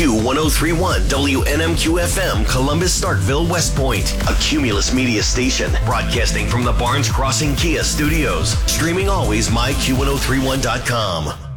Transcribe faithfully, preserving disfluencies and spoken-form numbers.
Q ten thirty-one W N M Q F M, Columbus, Starkville, West Point. A Cumulus Media station, broadcasting from the Barnes Crossing Kia Studios. Streaming always, my Q ten thirty-one dot com.